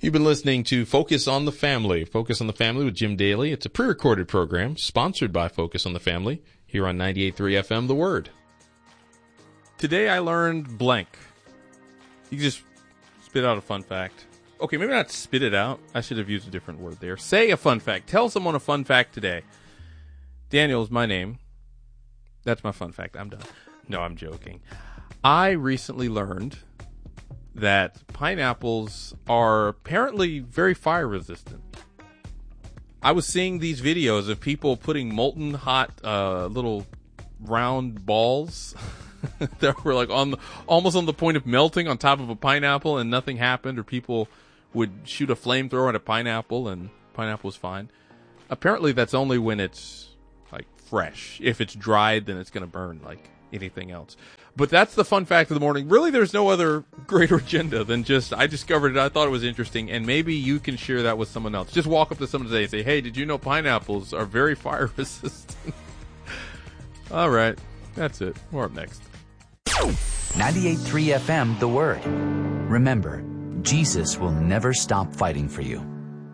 You've been listening to Focus on the Family. Focus on the Family with Jim Daly. It's a pre-recorded program sponsored by Focus on the Family here on 98.3 FM, The Word. Today I learned blank. You can just spit out a fun fact. Okay, maybe not spit it out. I should have used a different word there. Say a fun fact. Tell someone a fun fact today. Daniel is my name. That's my fun fact. I'm done. No, I'm joking. I recently learned that pineapples are apparently very fire resistant. I was seeing these videos of people putting molten hot little round balls that were like almost on the point of melting on top of a pineapple, and nothing happened, or people would shoot a flamethrower at a pineapple and pineapple was fine. Apparently that's only when it's like fresh. If it's dried, then it's going to burn like anything else. But that's the fun fact of the morning. Really, there's no other greater agenda than just, I discovered it, I thought it was interesting, and maybe you can share that with someone else. Just walk up to someone today and say, hey, did you know pineapples are very fire resistant? All right, that's it. We're up next. 98.3 FM, The Word. Remember, Jesus will never stop fighting for you.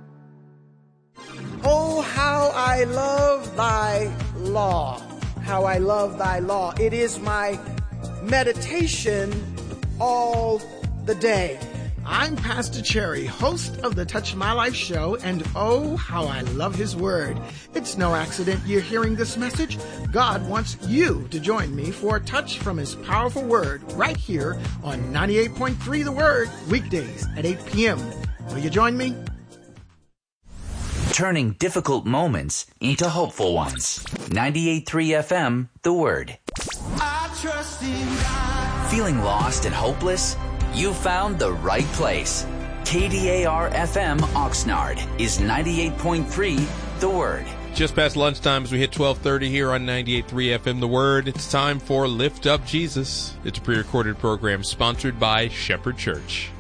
Oh, how I love thy law. How I love thy law. It is my meditation all the day. I'm Pastor Cherry, host of the Touch My Life show, and oh, how I love his word. It's no accident you're hearing this message. God wants you to join me for a touch from his powerful word right here on 98.3 The Word, weekdays at 8 p.m. Will you join me? Turning difficult moments into hopeful ones. 98.3 FM, The Word. I trust in God. Feeling lost and hopeless? You found the right place. KDAR FM Oxnard is 98.3 The Word. Just past lunchtime as we hit 12:30 here on 98.3 FM The Word. It's time for Lift Up Jesus. It's a pre-recorded program sponsored by Shepherd Church.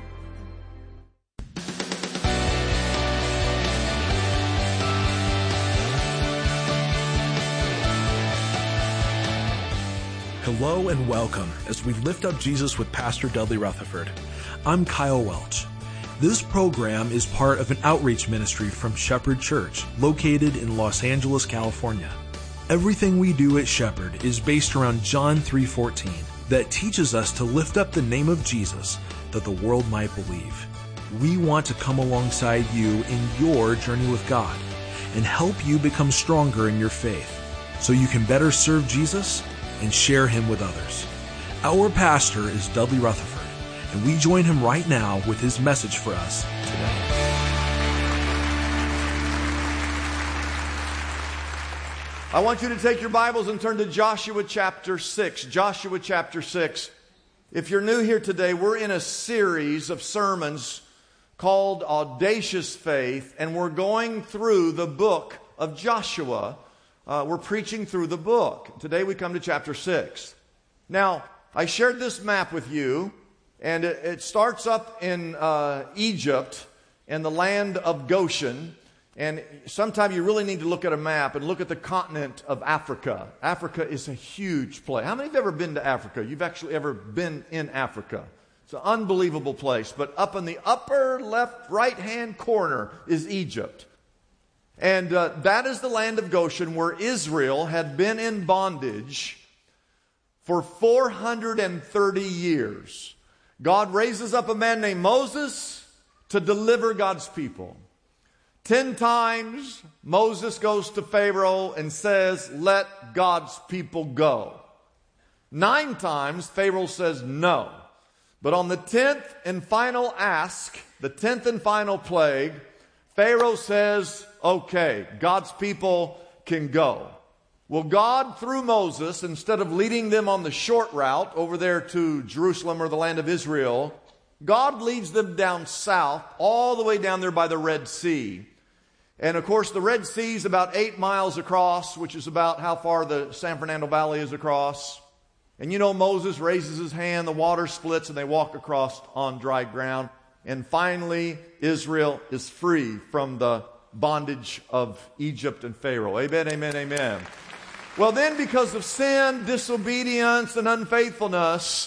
Hello and welcome as we lift up Jesus with Pastor Dudley Rutherford. I'm Kyle Welch. This program is part of an outreach ministry from Shepherd Church, located in Los Angeles, California. Everything we do at Shepherd is based around John 3:14 that teaches us to lift up the name of Jesus that the world might believe. We want to come alongside you in your journey with God and help you become stronger in your faith so you can better serve Jesus and share him with others. Our pastor is Dudley Rutherford, and we join him right now with his message for us today. I want you to take your Bibles and turn to Joshua chapter 6. Joshua chapter 6. If you're new here today, we're in a series of sermons called Audacious Faith, and we're going through the book of Joshua. We're preaching through the book. Today we come to chapter 6. Now, I shared this map with you, and it starts up in Egypt and the land of Goshen. And sometime you really need to look at a map and look at the continent of Africa. Africa is a huge place. How many have ever been to Africa? You've actually ever been in Africa. It's an unbelievable place. But up in the upper left, right-hand corner is Egypt. And that is the land of Goshen where Israel had been in bondage for 430 years. God raises up a man named Moses to deliver God's people. 10 times Moses goes to Pharaoh and says, let God's people go. 9 times Pharaoh says no. But on the 10th and final ask, the 10th and final plague, Pharaoh says, okay, God's people can go. Well, God, through Moses, instead of leading them on the short route over there to Jerusalem or the land of Israel, God leads them down south, all the way down there by the Red Sea. And of course, the Red Sea is about 8 miles across, which is about how far the San Fernando Valley is across. And you know, Moses raises his hand, the water splits, and they walk across on dry ground. And finally, Israel is free from the bondage of Egypt and Pharaoh. Amen, amen, amen. Well then, because of sin, disobedience, and unfaithfulness,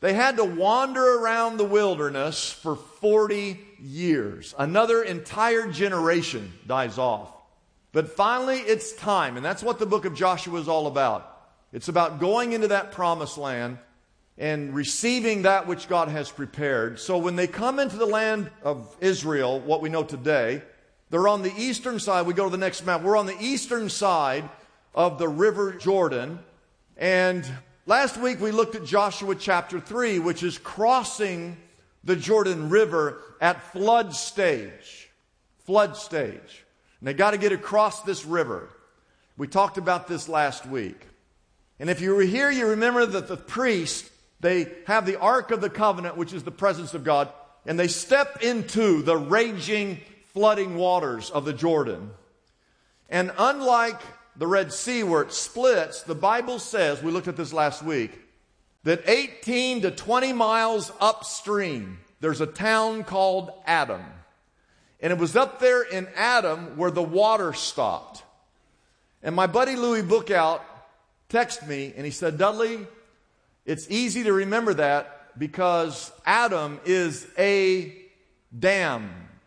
They had to wander around the wilderness for 40 years. Another entire generation dies off. But finally, it's time. And that's what the book of Joshua is all about. It's about going into that promised land and receiving that which God has prepared. So when they come into the land of Israel, what we know today, they're on the eastern side. We go to the next map. We're on the eastern side of the river Jordan. And last week we looked at Joshua chapter 3, which is crossing the Jordan River at flood stage. Flood stage. And they got to get across this river. We talked about this last week. And if you were here, you remember that the priests, they have the Ark of the Covenant, which is the presence of God, and they step into the raging, flooding waters of the Jordan. And unlike the Red Sea where it splits, the Bible says, we looked at this last week, that 18 to 20 miles upstream, there's a town called Adam. And it was up there in Adam where the water stopped. And my buddy Louis Bookout texted me and he said, Dudley, it's easy to remember that because Adam is a dam.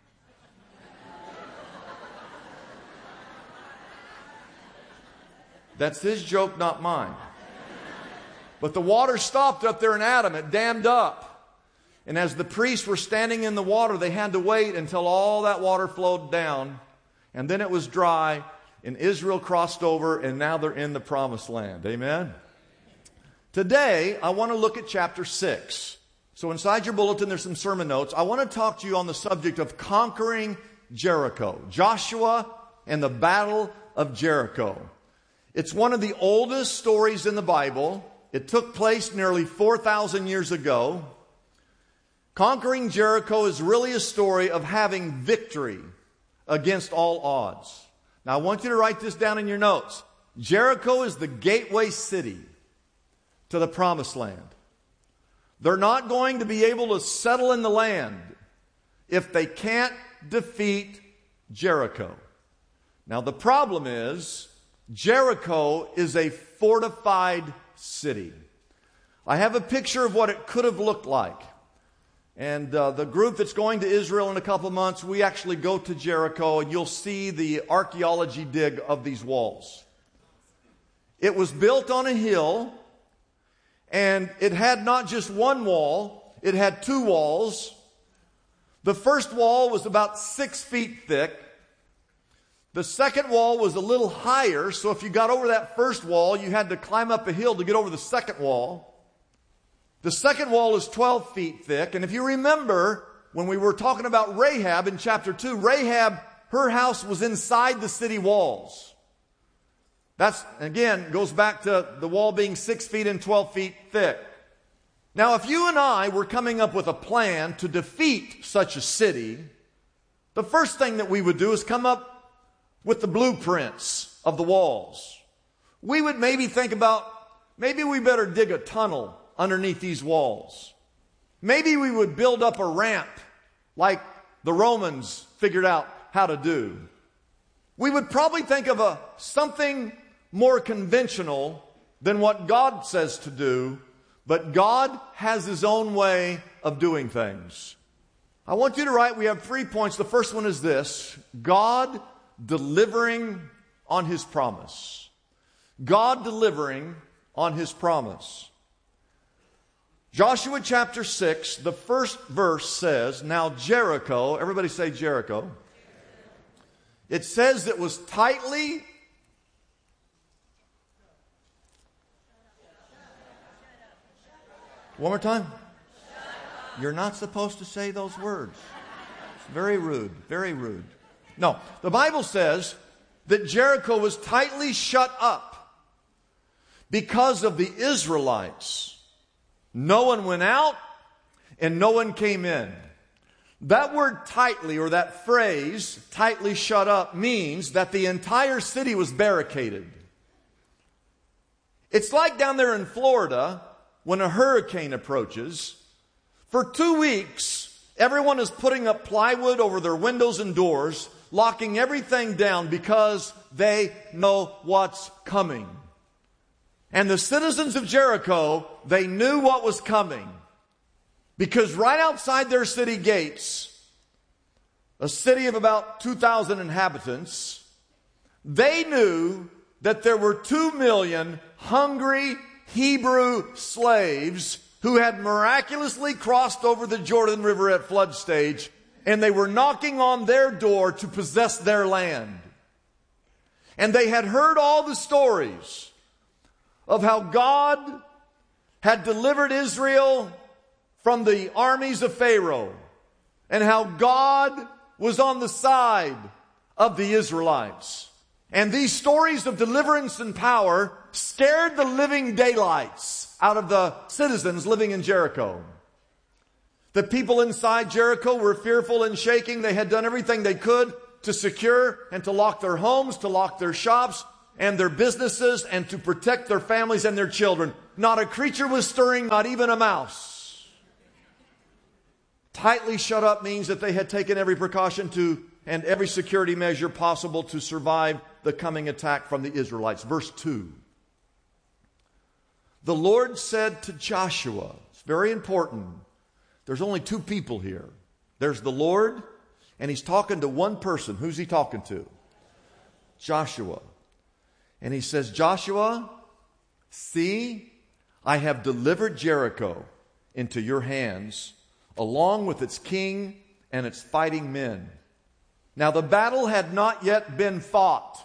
That's his joke, not mine. But the water stopped up there in Adam. It dammed up. And as the priests were standing in the water, they had to wait until all that water flowed down. And then it was dry. And Israel crossed over. And now they're in the promised land. Amen? Today, I want to look at chapter 6. So inside your bulletin, there's some sermon notes. I want to talk to you on the subject of conquering Jericho. Joshua and the Battle of Jericho. It's one of the oldest stories in the Bible. It took place nearly 4,000 years ago. Conquering Jericho is really a story of having victory against all odds. Now, I want you to write this down in your notes. Jericho is the gateway city to the promised land. They're not going to be able to settle in the land if they can't defeat Jericho. Now, the problem is Jericho is a fortified city. I have a picture of what it could have looked like. And the group that's going to Israel in a couple of months, we actually go to Jericho and you'll see the archaeology dig of these walls. It was built on a hill and it had not just one wall, it had two walls. The first wall was about 6 feet thick. The second wall was a little higher, so if you got over that first wall, you had to climb up a hill to get over the second wall. The second wall is 12 feet thick, and if you remember, when we were talking about Rahab in chapter 2, Rahab, her house was inside the city walls. That's, again, goes back to the wall being 6 feet and 12 feet thick. Now, if you and I were coming up with a plan to defeat such a city, the first thing that we would do is come up with the blueprints of the walls. We would maybe think about, maybe we better dig a tunnel underneath these walls. Maybe we would build up a ramp like the Romans figured out how to do. We would probably think of something more conventional than what God says to do, but God has His own way of doing things. I want you to write, we have 3 points. The first one is this: God delivering on His promise. God delivering on His promise. Joshua chapter 6, the first verse says, now Jericho, everybody say Jericho. It says it was tightly. One more time. You're not supposed to say those words. It's very rude, very rude. No, the Bible says that Jericho was tightly shut up because of the Israelites. No one went out and no one came in. That word tightly, or that phrase, tightly shut up, means that the entire city was barricaded. It's like down there in Florida when a hurricane approaches. For 2 weeks, everyone is putting up plywood over their windows and doors, locking everything down because they know what's coming. And the citizens of Jericho, they knew what was coming. Because right outside their city gates, a city of about 2,000 inhabitants, they knew that there were 2 million hungry Hebrew slaves who had miraculously crossed over the Jordan River at flood stage, and they were knocking on their door to possess their land. And they had heard all the stories of how God had delivered Israel from the armies of Pharaoh, and how God was on the side of the Israelites. And these stories of deliverance and power scared the living daylights out of the citizens living in Jericho. The people inside Jericho were fearful and shaking. They had done everything they could to secure and to lock their homes, to lock their shops and their businesses, and to protect their families and their children. Not a creature was stirring, not even a mouse. Tightly shut up means that they had taken every precaution and every security measure possible to survive the coming attack from the Israelites. Verse 2. The Lord said to Joshua, it's very important. There's only 2 people here. There's the Lord, and He's talking to one person. Who's He talking to? Joshua. And He says, Joshua, see, I have delivered Jericho into your hands, along with its king and its fighting men. Now the battle had not yet been fought.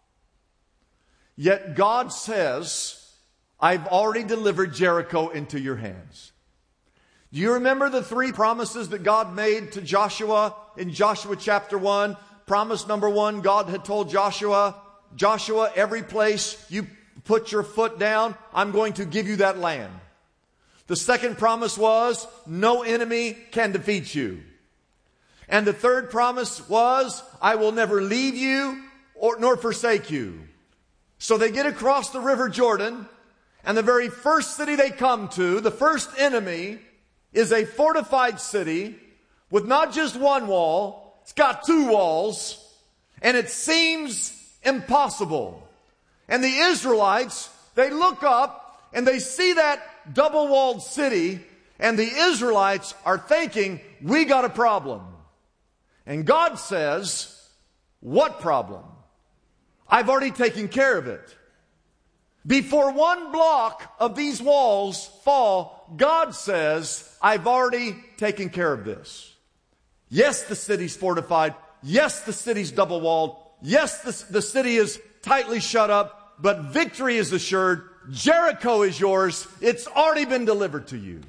Yet God says, I've already delivered Jericho into your hands. Do you remember the 3 promises that God made to Joshua in Joshua chapter 1? Promise number 1, God had told Joshua, every place you put your foot down, I'm going to give you that land. The second promise was, no enemy can defeat you. And the third promise was, I will never leave you nor forsake you. So they get across the river Jordan, and the very first city they come to, the first enemy, is a fortified city with not just one wall, it's got 2 walls, and it seems impossible. And the Israelites, they look up and they see that double-walled city, and the Israelites are thinking, we got a problem. And God says, what problem? I've already taken care of it. Before 1 block of these walls fall, God says, I've already taken care of this. Yes, the city's fortified. Yes, the city's double-walled. Yes, the city is tightly shut up, but victory is assured. Jericho is yours. It's already been delivered to you.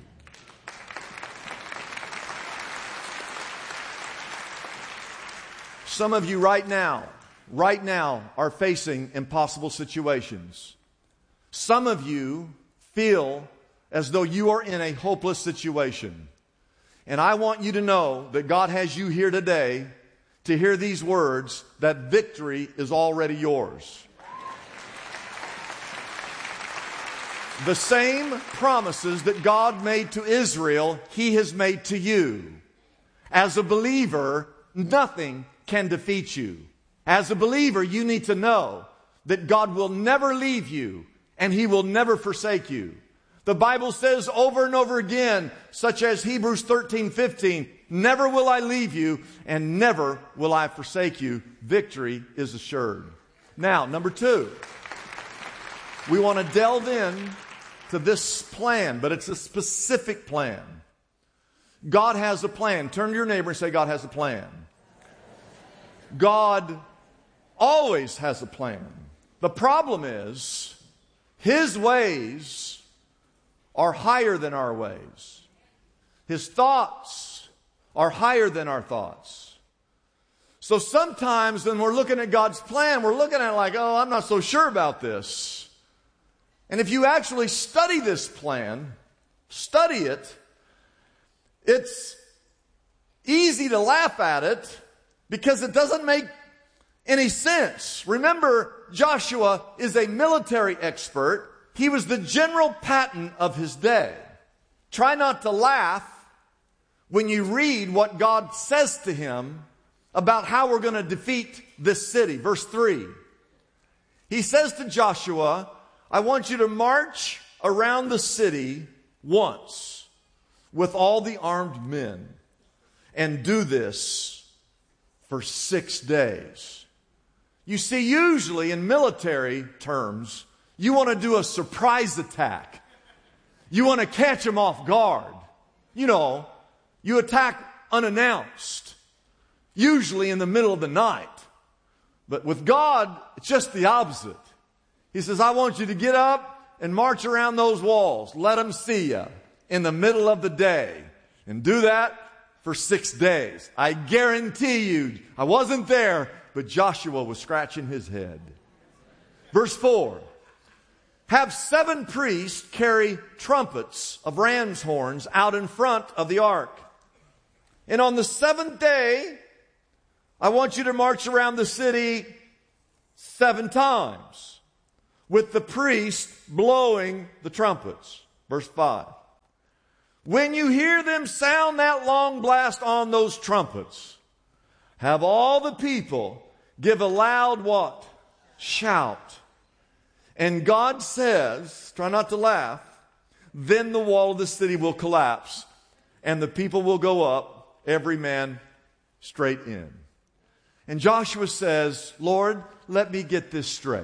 Some of you right now are facing impossible situations. Some of you feel as though you are in a hopeless situation. And I want you to know that God has you here today to hear these words, that victory is already yours. The same promises that God made to Israel, He has made to you. As a believer, nothing can defeat you. As a believer, you need to know that God will never leave you and He will never forsake you. The Bible says over and over again, such as Hebrews 13:15, never will I leave you and never will I forsake you. Victory is assured. Now, number 2, we want to delve in to this plan, but it's a specific plan. God has a plan. Turn to your neighbor and say, God has a plan. God always has a plan. The problem is, His ways are higher than our ways. His thoughts are higher than our thoughts. So sometimes when we're looking at God's plan, we're looking at it like, oh, I'm not so sure about this. And if you actually study this plan, study it, it's easy to laugh at it because it doesn't make any sense. Remember, Joshua is a military expert. He was the General Patton of his day. Try not to laugh when you read what God says to him about how we're going to defeat this city. Verse 3. He says to Joshua, I want you to march around the city once. with all the armed men, and do this for 6 days. You see, usually in military terms, you want to do a surprise attack. You want to catch them off guard. You know, you attack unannounced, usually in the middle of the night. But with God, it's just the opposite. He says, I want you to get up and march around those walls. Let them see you in the middle of the day. And do that for 6 days. I guarantee you, I wasn't there, but Joshua was scratching his head. Verse 4. Have 7 priests carry trumpets of ram's horns out in front of the ark. And on the 7th day, I want you to march around the city 7 times with the priest blowing the trumpets. Verse 5. When you hear them sound that long blast on those trumpets, have all the people give a loud what? Shout. And God says, try not to laugh, then the wall of the city will collapse and the people will go up, every man straight in. And Joshua says, Lord, let me get this straight.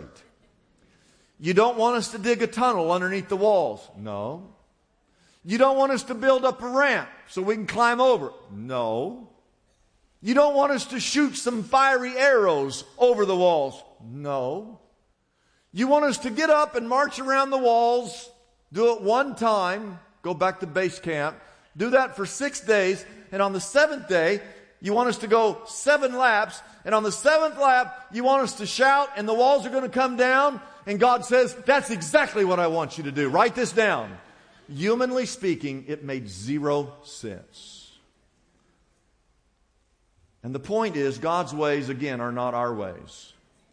You don't want us to dig a tunnel underneath the walls? No. You don't want us to build up a ramp so we can climb over? No. You don't want us to shoot some fiery arrows over the walls? No. You want us to get up and march around the walls, do it 1 time, go back to base camp, do that for 6 days, and on the 7th day, you want us to go 7 laps, and on the 7th lap, you want us to shout, and the walls are going to come down, and God says, that's exactly what I want you to do. Write this down. Humanly speaking, it made 0 sense. And the point is, God's ways, again, are not our ways.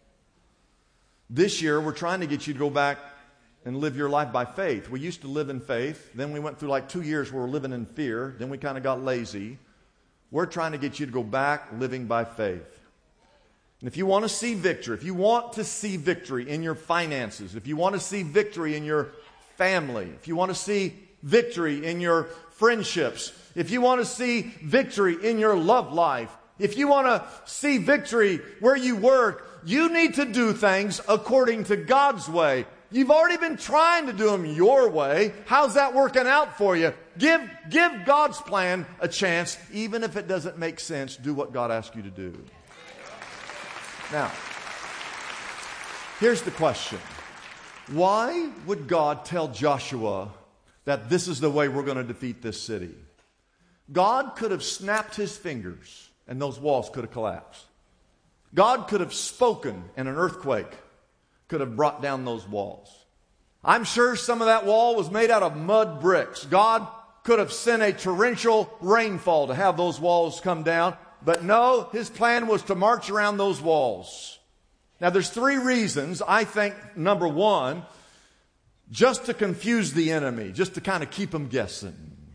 This year, we're trying to get you to go back and live your life by faith. We used to live in faith. Then we went through like 2 years where we're living in fear. Then we kind of got lazy. We're trying to get you to go back living by faith. And if you want to see victory, if you want to see victory in your finances, if you want to see victory in your family, if you want to see victory in your friendships, if you want to see victory in your love life, if you want to see victory where you work, you need to do things according to God's way. You've already been trying to do them your way. How's that working out for you? Give God's plan a chance, even if it doesn't make sense. Do what God asks you to do. Now, here's the question. Why would God tell Joshua that this is the way we're going to defeat this city? God could have snapped his fingers and those walls could have collapsed. God could have spoken and an earthquake could have brought down those walls. I'm sure some of that wall was made out of mud bricks. God could have sent a torrential rainfall to have those walls come down. But no, his plan was to march around those walls. Now there's 3 reasons. I think, number 1, just to confuse the enemy, just to kind of keep them guessing.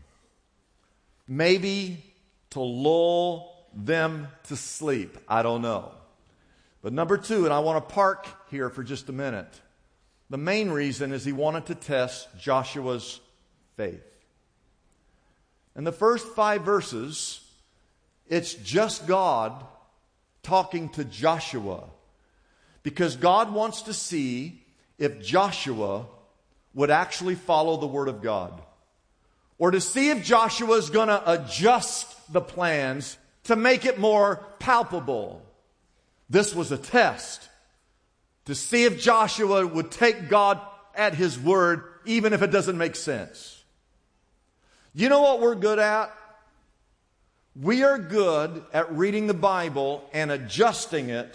Maybe to lull them to sleep. I don't know. But number 2, and I want to park here for just a minute. The main reason is he wanted to test Joshua's faith. In the first 5 verses, it's just God talking to Joshua. Because God wants to see if Joshua would actually follow the Word of God. Or to see if Joshua is going to adjust the plans to make it more palpable. This was a test to see if Joshua would take God at His word, even if it doesn't make sense. You know what we're good at? We are good at reading the Bible and adjusting it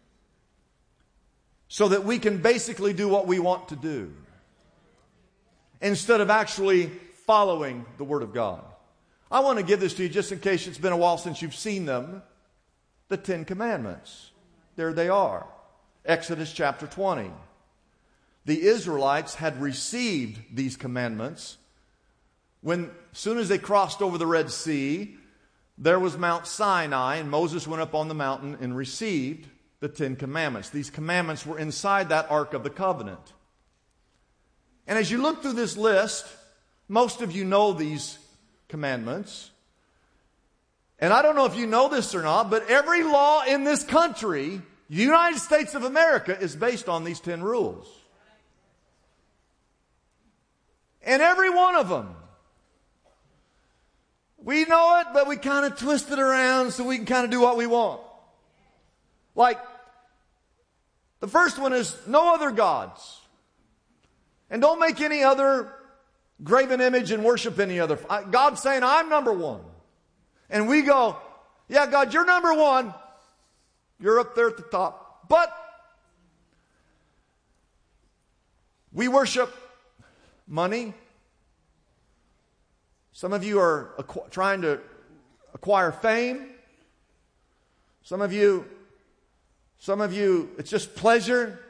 so that we can basically do what we want to do, instead of actually following the Word of God. I want to give this to you just in case it's been a while since you've seen them. The 10 Commandments. There they are. Exodus chapter 20. The Israelites had received these commandments when, as soon as they crossed over the Red Sea, there was Mount Sinai, and Moses went up on the mountain and received the 10 Commandments. These commandments were inside that Ark of the Covenant. And as you look through this list, most of you know these commandments. And I don't know if you know this or not, but every law in this country, the United States of America, is based on these 10 rules. And every one of them. We know it, but we kind of twist it around so we can kind of do what we want. Like, the first one is no other gods. And don't make any other graven image and worship any other. God's saying, I'm number one. And we go, yeah, God, you're number one. You're up there at the top. But we worship money. Some of you are trying to acquire fame. Some of you, it's just pleasure.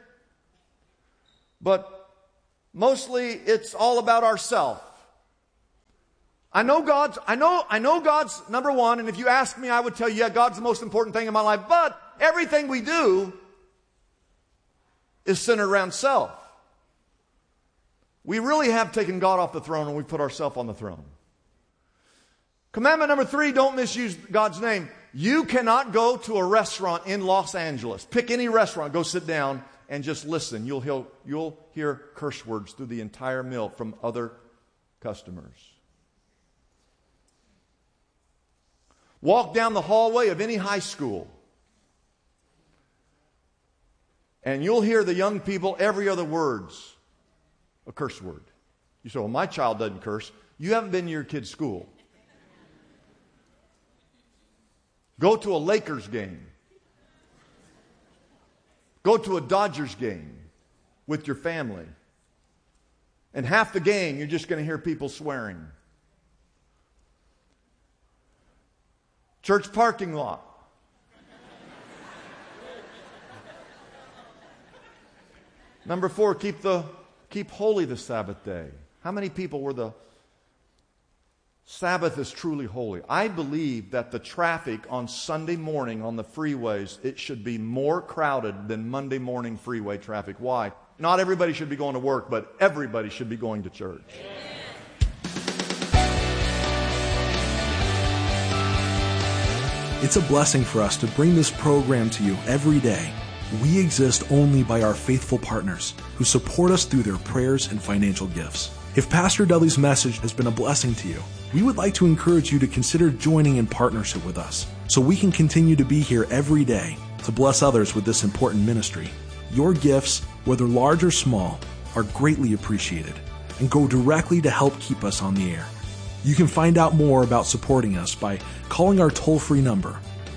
But mostly it's all about ourselves. I know God's number one, and if you ask me, I would tell you, yeah, God's the most important thing in my life. But everything we do is centered around self. We really have taken God off the throne and we put ourselves on the throne. Commandment number 3, don't misuse God's name. You cannot go to a restaurant in Los Angeles. Pick any restaurant, go sit down and just listen. You'll hear curse words through the entire meal from other customers. Walk down the hallway of any high school, and you'll hear the young people, every other word's a curse word. You say, well, my child doesn't curse. You haven't been to your kid's school. Go to a Lakers game. Go to a Dodgers game with your family. And half the game, you're just going to hear people swearing. Church parking lot. Number 4, keep holy the Sabbath day. How many people were the Sabbath is truly holy? I believe that the traffic on Sunday morning on the freeways, it should be more crowded than Monday morning freeway traffic. Why? Not everybody should be going to work, but everybody should be going to church. It's a blessing for us to bring this program to you every day. We exist only by our faithful partners who support us through their prayers and financial gifts. If Pastor Dudley's message has been a blessing to you, we would like to encourage you to consider joining in partnership with us so we can continue to be here every day to bless others with this important ministry. Your gifts, whether large or small, are greatly appreciated and go directly to help keep us on the air. You can find out more about supporting us by calling our toll-free number,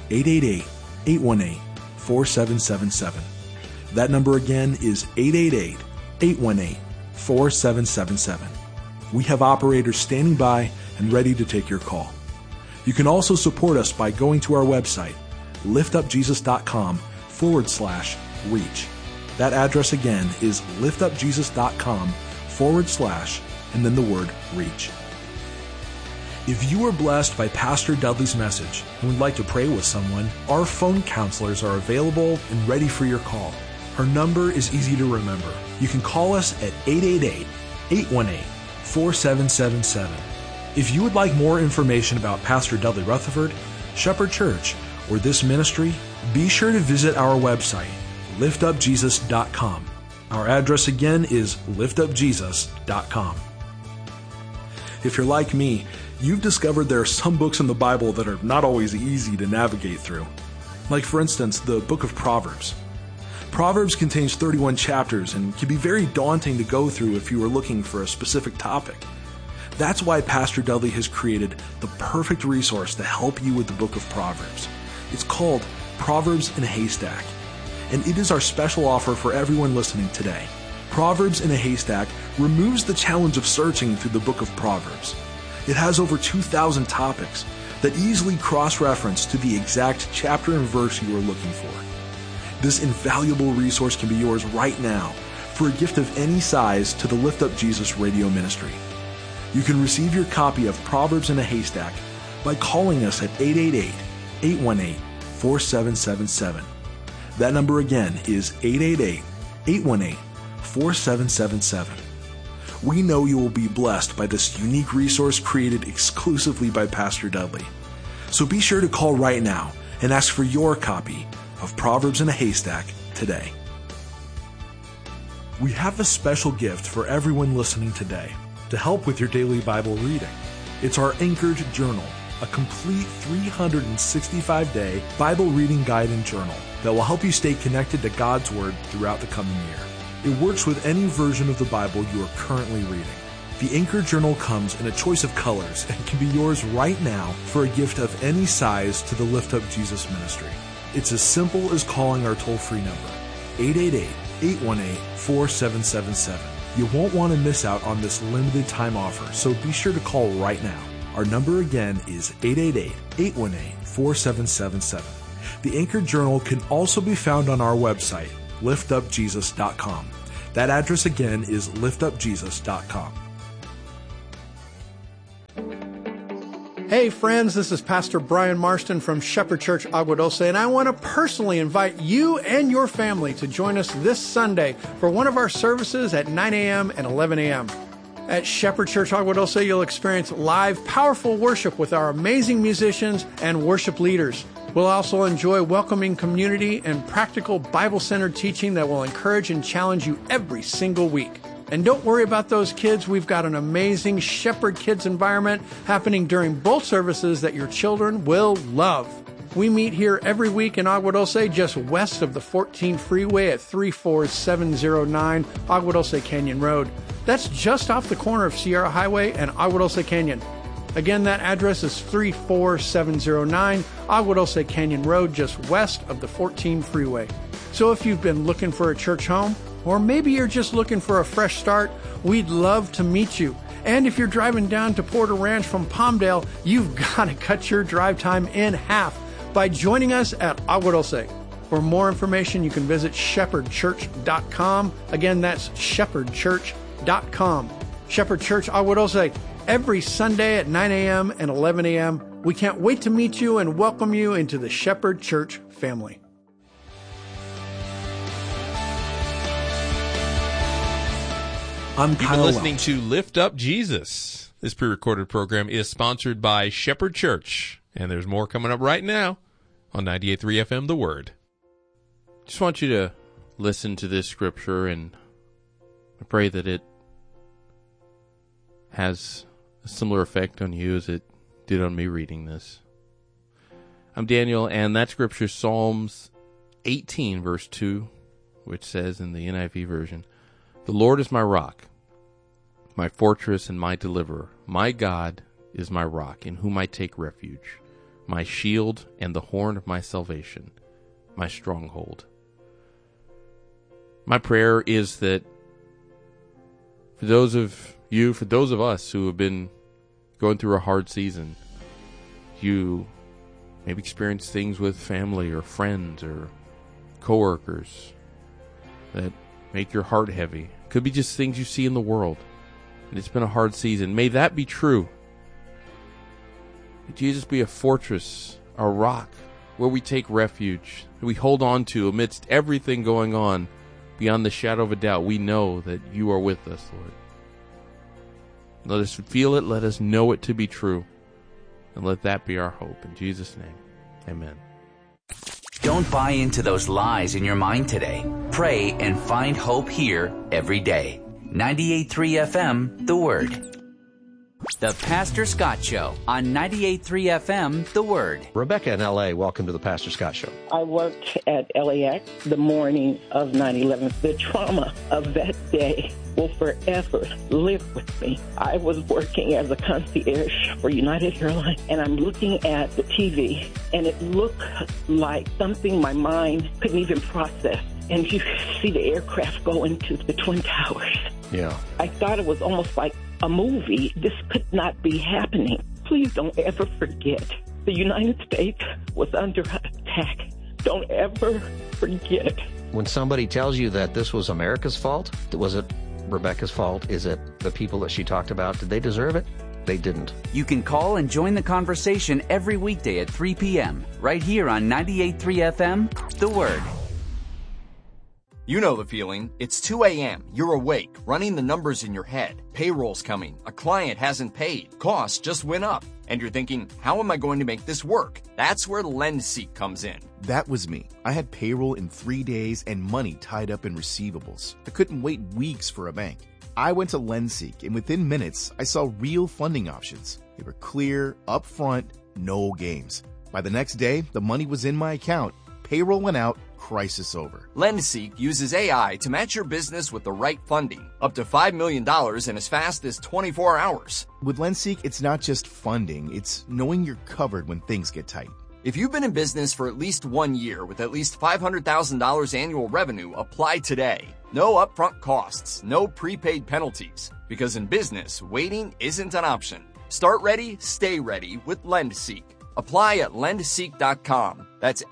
888-818-4777. That number again is 888-818-4777. We have operators standing by and ready to take your call. You can also support us by going to our website, liftupjesus.com/reach. That address again is liftupjesus.com/ and then the word reach. If you were blessed by Pastor Dudley's message and would like to pray with someone, our phone counselors are available and ready for your call. Her number is easy to remember. You can call us at 888-818-4777. If you would like more information about Pastor Dudley Rutherford, Shepherd Church, or this ministry, be sure to visit our website, liftupjesus.com. Our address again is liftupjesus.com. If you're like me, you've discovered there are some books in the Bible that are not always easy to navigate through. Like, for instance, the book of Proverbs. Proverbs contains 31 chapters and can be very daunting to go through if you are looking for a specific topic. That's why Pastor Dudley has created the perfect resource to help you with the book of Proverbs. It's called Proverbs in a Haystack, and it is our special offer for everyone listening today. Proverbs in a Haystack removes the challenge of searching through the book of Proverbs. It has over 2,000 topics that easily cross-reference to the exact chapter and verse you are looking for. This invaluable resource can be yours right now for a gift of any size to the Lift Up Jesus radio ministry. You can receive your copy of Proverbs in a Haystack by calling us at 888-818-4777. That number again is 888-818-4777. We know you will be blessed by this unique resource created exclusively by Pastor Dudley. So be sure to call right now and ask for your copy of Proverbs in a Haystack today. We have a special gift for everyone listening today to help with your daily Bible reading. It's our Anchored Journal, a complete 365-day Bible reading guide and journal that will help you stay connected to God's Word throughout the coming year. It works with any version of the Bible you are currently reading. The Anchored Journal comes in a choice of colors and can be yours right now for a gift of any size to the Lift Up Jesus Ministry. It's as simple as calling our toll-free number, 888-818-4777. You won't want to miss out on this limited time offer, so be sure to call right now. Our number again is 888-818-4777. The Anchored Journal can also be found on our website, liftupjesus.com. That address again is liftupjesus.com. Hey friends, this is Pastor Brian Marston from Shepherd Church Agua Dulce, and I want to personally invite you and your family to join us this Sunday for one of our services at 9 a.m. and 11 a.m. At Shepherd Church Agua Dulce, you'll experience live, powerful worship with our amazing musicians and worship leaders. We'll also enjoy welcoming community and practical Bible-centered teaching that will encourage and challenge you every single week. And don't worry about those kids. We've got an amazing Shepherd Kids environment happening during both services that your children will love. We meet here every week in Agua Dulce, just west of the 14 freeway at 34709 Agua Dulce Canyon Road. That's just off the corner of Sierra Highway and Agua Dulce Canyon. Again, that address is 34709 Agua Dulce Canyon Road, just west of the 14 freeway. So if you've been looking for a church home, or maybe you're just looking for a fresh start, we'd love to meet you. And if you're driving down to Porter Ranch from Palmdale, you've got to cut your drive time in half by joining us at Agua Dulce. For more information, you can visit shepherdchurch.com. Again, that's shepherdchurch.com. Shepherd Church Agua Dulce, every Sunday at 9 a.m. and 11 a.m. We can't wait to meet you and welcome you into the Shepherd Church family. I'm Kyle Welch. You've been listening to Lift Up Jesus. This pre-recorded program is sponsored by Shepherd Church, and there's more coming up right now on 98.3 FM, The Word. Just want you to listen to this scripture, and I pray that it has a similar effect on you as it did on me reading this. I'm Daniel, and that scripture is Psalms 18, verse 2, which says in the NIV version, "The Lord is my rock, my fortress and my deliverer. My God is my rock, in whom I take refuge, my shield and the horn of my salvation, my stronghold." My prayer is that for those of you, for those of us who have been going through a hard season, you maybe experience things with family or friends or coworkers that make your heart heavy. Could be just things you see in the world. And it's been a hard season. May that be true. May Jesus be a fortress, a rock, where we take refuge, that we hold on to amidst everything going on. Beyond the shadow of a doubt, we know that you are with us, Lord. Let us feel it, let us know it to be true, and let that be our hope. In Jesus' name, amen. Don't buy into those lies in your mind today. Pray and find hope here every day. 98.3 FM, The Word. The Pastor Scott Show on 98.3 FM, The Word. Rebecca in L.A., welcome to the Pastor Scott Show. I worked at LAX the morning of 9/11. The trauma of that day will forever live with me. I was working as a concierge for United Airlines, and I'm looking at the TV, and it looked like something my mind couldn't even process. And you see the aircraft go into the Twin Towers. Yeah. I thought it was almost like a movie. This could not be happening. Please don't ever forget the United States was under attack. Don't ever forget. When somebody tells you that this was America's fault, was it Rebecca's fault? Is it the people that she talked about? Did they deserve it? They didn't. You can call and join the conversation every weekday at 3 p.m. right here on 98.3 FM, The Word. You know the feeling. It's 2 a.m. You're awake, running the numbers in your head. Payroll's coming. A client hasn't paid. Costs just went up. And you're thinking, how am I going to make this work? That's where LendSeek comes in. That was me. I had payroll in 3 days and money tied up in receivables. I couldn't wait weeks for a bank. I went to LendSeek, and within minutes, I saw real funding options. They were clear, upfront, no games. By the next day, the money was in my account. Payroll went out. Crisis over. LendSeek uses AI to match your business with the right funding, up to $5 million in as fast as 24 hours. With LendSeek, it's not just funding, it's knowing you're covered when things get tight. If you've been in business for at least 1 year with at least $500,000 annual revenue, apply today. No upfront costs, no prepaid penalties, because in business, waiting isn't an option. Start ready, stay ready with LendSeek. Apply at lendseek.com. That's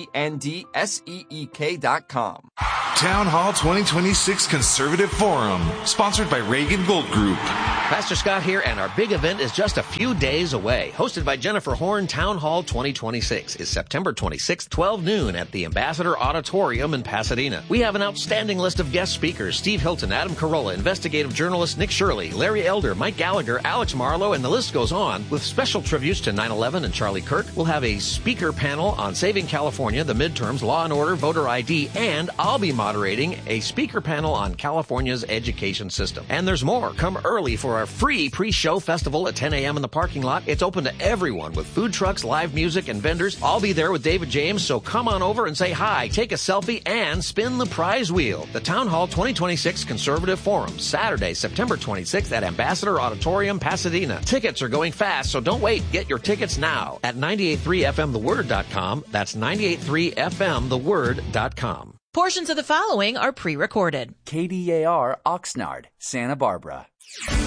LENDSEEK.com. Town Hall 2026 Conservative Forum, sponsored by Reagan Gold Group. Pastor Scott here, and our big event is just a few days away. Hosted by Jennifer Horn, Town Hall 2026 is September 26th, 12 noon at the Ambassador Auditorium in Pasadena. We have an outstanding list of guest speakers: Steve Hilton, Adam Carolla, investigative journalist Nick Shirley, Larry Elder, Mike Gallagher, Alex Marlowe, and the list goes on. With special tributes to 9/11 and Charlie Kirk, we'll have a speaker panel on saving California, the midterms, law and order, voter ID, and I'll be moderating a speaker panel on California's education system. And there's more. Come early for our free pre-show festival at 10 a.m. in the parking lot. It's open to everyone with food trucks, live music, and vendors. I'll be there with David James, so come on over and say hi, take a selfie, and spin the prize wheel. The Town Hall 2026 Conservative Forum, Saturday, September 26th at Ambassador Auditorium, Pasadena. Tickets are going fast, so don't wait. Get your tickets now at 983fmtheword.com. That's 983fmtheword.com. Portions of the following are pre-recorded. KDAR Oxnard, Santa Barbara.